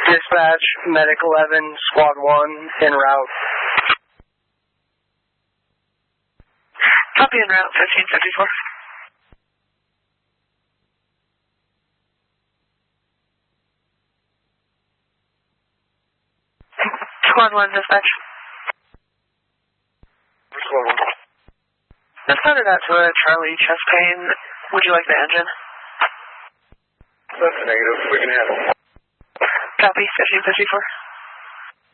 Dispatch, Medic 11, Squad 1, en route. Copy en route, 1554. Squad 1, dispatch. Squad 1. Responded out to a Charlie chest pain. Would you like the engine? That's a negative. We can handle. Copy, 1554.